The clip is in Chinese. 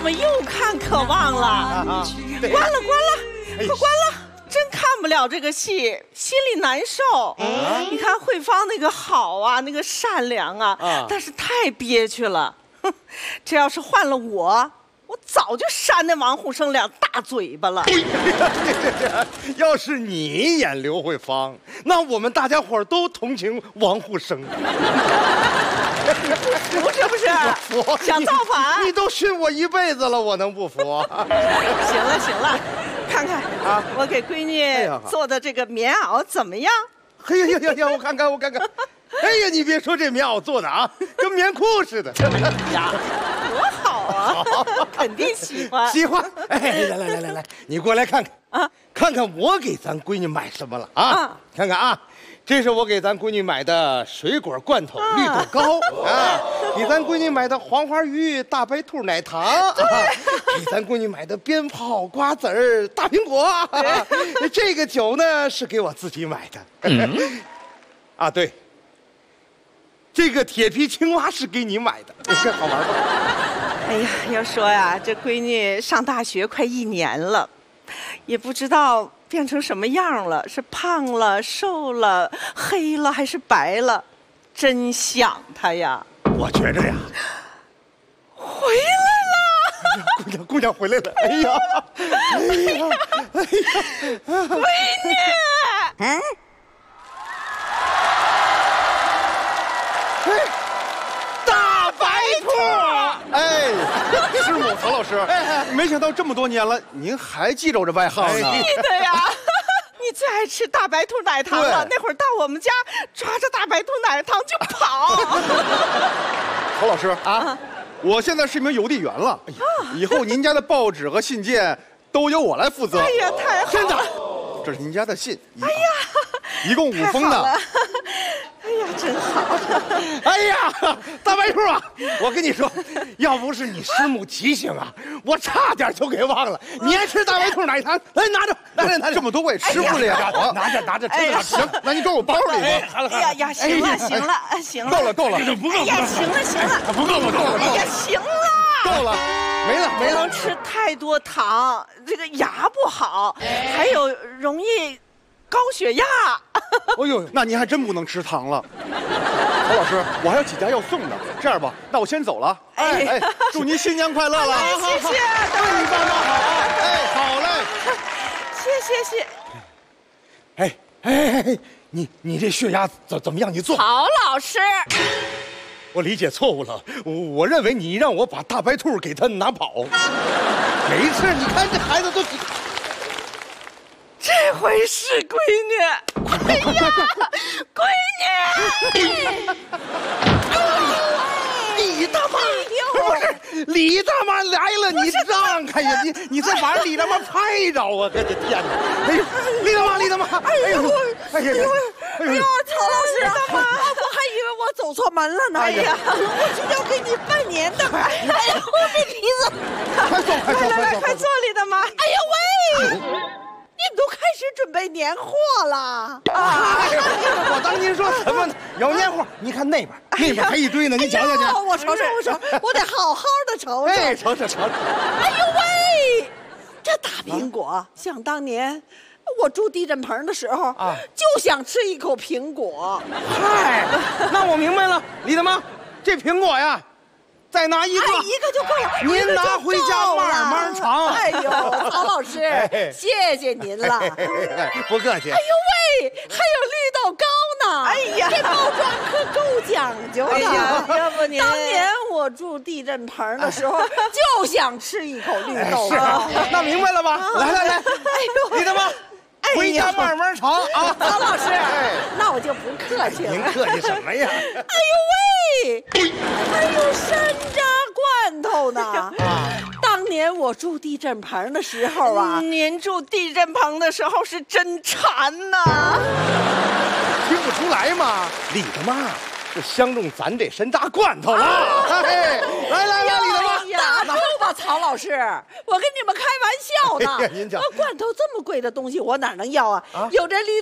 怎么又看渴望了？关了，快关了！真看不了这个戏，心里难受。你看慧芳那个好啊，那个善良啊，但是太憋屈了。哼，这要是换了我早就扇那王虎生2大嘴巴了。 要是你演刘慧芳，那我们大家伙都同情王虎生。 服是不是？ 服， 想造反？ 你都训我一辈子了，我能不服？ 行了，看看啊，我给闺女做的这个棉袄怎么样？ 哎呀，我看看。哎呀，你别说这棉袄做的啊，跟棉裤似的。 呀，多好啊！肯定喜欢。 喜欢。哎，来，你过来看看啊，看看我给咱闺女买什么了啊？看看啊。这是我给咱闺女买的水果罐头绿豆糕啊，给咱闺女买的黄花鱼大白兔奶糖，给咱闺女买的鞭炮瓜子儿大苹果。这个酒呢是给我自己买的。啊，对，这个铁皮青蛙是给你买的，这好玩吧？ 哎呀，要说呀，这闺女上大学快1年了，也不知道变成什么样了，是胖了、瘦了、黑了还是白了？真想她呀！ 我觉着呀， 回来了，姑娘回来了！哎呀， 闺女， 大白兔！哎，师母曹老师，没想到这么多年了，您还记着我这外号呢？ 记得呀。你最爱吃大白兔奶糖了，那会儿到我们家抓着大白兔奶糖就跑。 曹老师啊，我现在是一名邮递员了，以后您家的报纸和信件都由我来负责。 哎呀，太好了！ 真的，这是您家的信。哎呀，一共5封呢。 哎呀，真好！ 哎呀，大白兔啊，我跟你说，要不是你师母提醒啊，我差点就给忘了。你爱吃大白兔奶糖，来拿着，这么多我也吃不了。拿着，真的行，那你装我包里吧。 哎呀，行了， 够了， 不够了， 不够了， 哎呀，行了， 够了，没了。 不能吃太多糖，这个牙不好，还有容易高血压。 哎呦，那您还真不能吃糖了。曹老师，我还有几家要送的，这样吧，那我先走了。哎，祝您新年快乐了！ 谢谢， 对你爸妈好啊！哎，好嘞， 谢。 哎，你这血压怎么样？你做。 曹老师， 我理解错误了，我认为你让我把大白兔给他拿跑。没事，你看这孩子都。 这回是闺女，哎呀，闺女！ 李大妈，不是李大妈来了，你让开呀！你再把李大妈拍着啊！我的天哪！哎呦，李大妈！哎呦， 曹老师，我还以为我走错门了呢。 哎呀， 我是要给你拜年的。哎呀，我这鼻子！ 快坐，李大妈！ 哎呀喂！你们都开始准备年货了啊！我当您说什么呢？有年货，你看那边还一堆呢，你瞧瞧去。 我瞅，我得好好的瞅瞅。 哎，瞅。 哎呦喂，这大苹果，想当年我住地震棚的时候啊，就想吃一口苹果。 嗨，那我明白了，李大妈，这苹果呀。再拿一个， 一个就够了。 您拿回家慢慢尝。 哎呦，曹老师，谢谢您了。 不客气。 哎呦喂，还有绿豆糕呢。哎呀，这包装可够讲究的。 哎呀，要不您当年我住地震棚的时候，就想吃一口绿豆糕。 那明白了吧？来，哎呦，李大妈。回家慢慢尝啊， 曹老师，那我就不客气了。 您客气什么呀？ 哎呦喂，还有山楂罐头呢！当年我住地震棚的时候啊， 您住地震棚的时候是真馋呐， 听不出来吗？李大妈是相中咱这山楂罐头了。来，李大妈。 打住吧，曹老师，我跟你们开玩笑呢。 您讲， 罐头这么贵的东西，我哪能要啊？有这绿